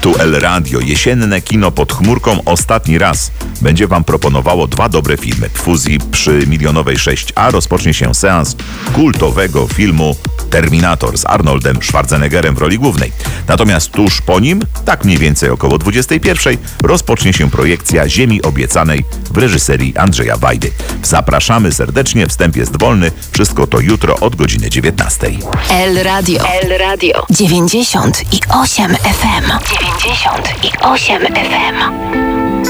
Tu El Radio, jesienne kino pod chmurką ostatni raz będzie Wam proponowało dwa dobre filmy. W fuzji przy Milionowej 6A rozpocznie się seans kultowego filmu Terminator z Arnoldem Schwarzeneggerem w roli głównej. Natomiast tuż po nim, tak mniej więcej około 21, rozpocznie się projekcja Ziemi Obiecanej w reżyserii Andrzeja Wajdy. Zapraszamy serdecznie, wstęp jest wolny, wszystko to jutro od godziny 19. El Radio. 98 FM. 98 FM.